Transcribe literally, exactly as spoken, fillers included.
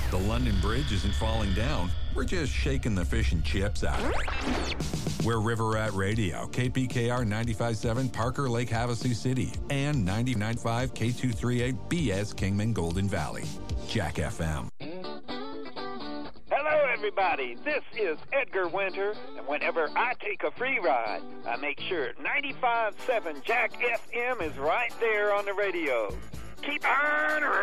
The London Bridge isn't falling down. We're just shaking the fish and chips out of it. We're River Rat Radio, K P K R ninety-five point seven, Parker Lake, Havasu City, and ninety-nine point five K two thirty-eight B S Kingman Golden Valley. Jack F M. Hello, everybody. This is Edgar Winter, and whenever I take a free ride, I make sure ninety-five point seven Jack F M is right there on the radio. Keep on